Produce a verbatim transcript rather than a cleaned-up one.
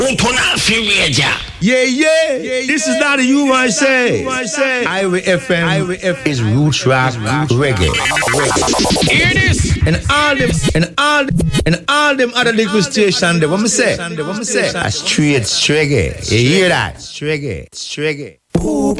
Open up your radio. Yeah, yeah, yeah. This is not a you I say. Irie F M. Irie F M is roots rock, reggae. reggae. Hear this. And all them, and all, and all them other liquid stations. There, what me say? What me say? A straight reggae. You hear that? Reggae, reggae.